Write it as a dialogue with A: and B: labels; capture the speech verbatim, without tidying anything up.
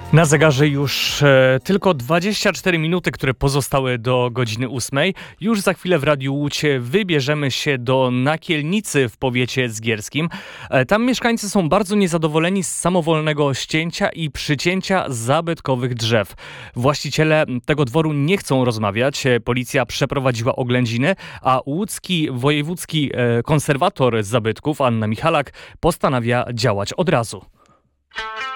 A: Na zegarze już e, tylko dwadzieścia cztery minuty, które pozostały do godziny ósmej. Już za chwilę w Radiu Łódź wybierzemy się do Nakielnicy w powiecie zgierskim. E, tam mieszkańcy są bardzo niezadowoleni z samowolnego ścięcia i przycięcia zabytkowych drzew. Właściciele tego dworu nie chcą rozmawiać. E, Policja przeprowadziła oględziny, a łódzki wojewódzki e, konserwator zabytków Anna Michalak postanawia działać od razu.